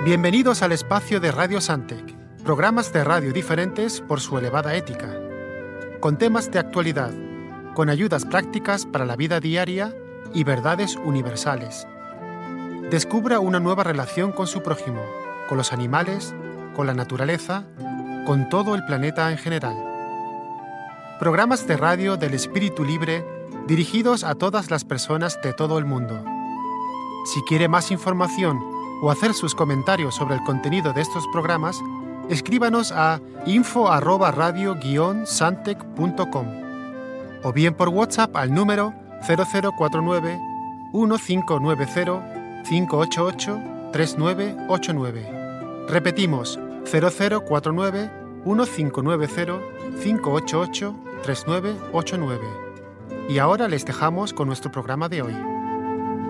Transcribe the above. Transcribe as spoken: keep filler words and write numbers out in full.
Bienvenidos al espacio de Radio Santec, programas de radio diferentes por su elevada ética, con temas de actualidad, con ayudas prácticas para la vida diaria y verdades universales. Descubra una nueva relación con su prójimo, con los animales, con la naturaleza, con todo el planeta en general. Programas de radio del espíritu libre dirigidos a todas las personas de todo el mundo. Si quiere más información o hacer sus comentarios sobre el contenido de estos programas, escríbanos a info arroba radio guion santec punto com o bien por WhatsApp al número cero cero cuatro nueve uno cinco nueve cero cinco ocho ocho tres nueve ocho nueve. Repetimos, cero cero cuatro nueve uno cinco nueve cero cinco ocho ocho tres nueve ocho nueve. Y ahora les dejamos con nuestro programa de hoy.